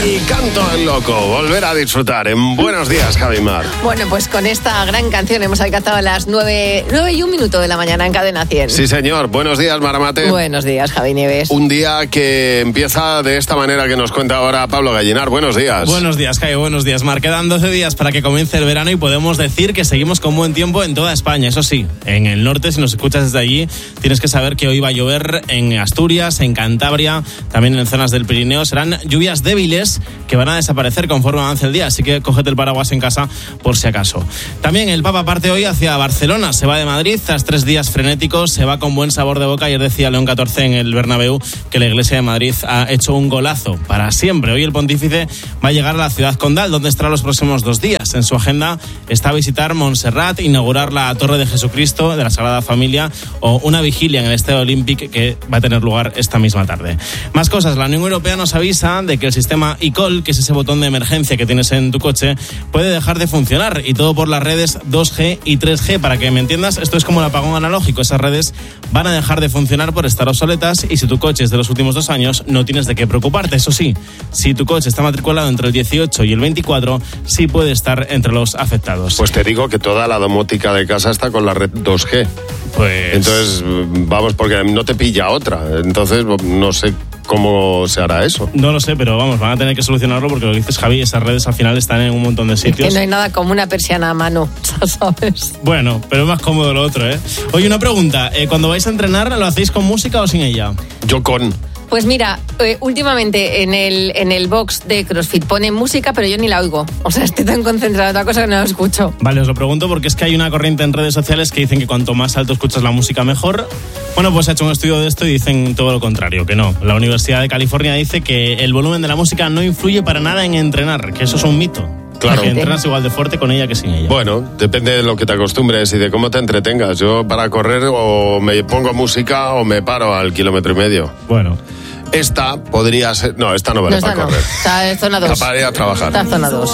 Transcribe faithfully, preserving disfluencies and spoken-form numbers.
El canto del loco, volver a disfrutar en Buenos Días, Javi Mar. Bueno, pues con esta gran canción hemos alcanzado a las nueve, nueve y un minuto de la mañana en Cadena cien. Sí, señor. Buenos días, Maramate. Buenos días, Javi Nieves. Un día que empieza de esta manera que nos cuenta ahora Pablo Gallinar. Buenos días. Buenos días, Javi. Buenos días, Mar. Quedan doce días para que comience el verano y podemos decir que seguimos con buen tiempo en toda España. Eso sí, en el norte, si nos escuchas desde allí, tienes que saber que hoy va a llover en Asturias, en Cantabria, también en zonas del Pirineo. Serán lluvias débiles que van a desaparecer conforme avance el día, así que cógete el paraguas en casa por si acaso. También el Papa parte hoy hacia Barcelona, se va de Madrid tras tres días frenéticos, se va con buen sabor de boca. Ayer decía León catorce en el Bernabéu que la Iglesia de Madrid ha hecho un golazo para siempre. Hoy el pontífice va a llegar a la ciudad condal, donde estará los próximos dos días. En su agenda está visitar Montserrat, inaugurar la Torre de Jesucristo de la Sagrada Familia o una vigilia en el Estadio Olímpic que va a tener lugar esta misma tarde. Más cosas, la Unión Europea nos avisa de que el sistema eCall, que es ese botón de emergencia que tienes en tu coche, puede dejar de funcionar, y todo por las redes dos G y tres G. Para que me entiendas, esto es como el apagón analógico. Esas redes van a dejar de funcionar por estar obsoletas, y si tu coche es de los últimos dos años, no tienes de qué preocuparte. Eso sí, si tu coche está matriculado entre el dieciocho y el veinticuatro, sí puede estar entre los afectados. Pues te digo que toda la domótica de casa está con la red dos G. Pues... Entonces, vamos, porque no te pilla otra. Entonces, no sé cómo se hará eso. No lo sé, pero vamos, van a tener que solucionarlo, porque lo que dices, Javi, esas redes al final están en un montón de sitios. Es que no hay nada como una persiana a mano, ¿sabes? Bueno, pero es más cómodo lo otro, ¿eh? Oye, una pregunta, eh, cuando vais a entrenar, ¿lo hacéis con música o sin ella? Yo con... Pues mira, eh, últimamente en el, en el box de CrossFit ponen música, pero yo ni la oigo. O sea, estoy tan concentrada en otra cosa que no la escucho. Vale, os lo pregunto porque es que hay una corriente en redes sociales que dicen que cuanto más alto escuchas la música, mejor. Bueno, pues se ha hecho un estudio de esto y dicen todo lo contrario, que no. La Universidad de California dice que el volumen de la música no influye para nada en entrenar, que eso es un mito. Claro. Que entrenas igual de fuerte con ella que sin ella. Bueno, depende de lo que te acostumbres y de cómo te entretengas. Yo para correr o me pongo música o me paro al kilómetro y medio. Bueno. Esta podría ser... No, esta no vale no, para no. correr. Está en zona dos. Está para ir a trabajar. Está en zona dos.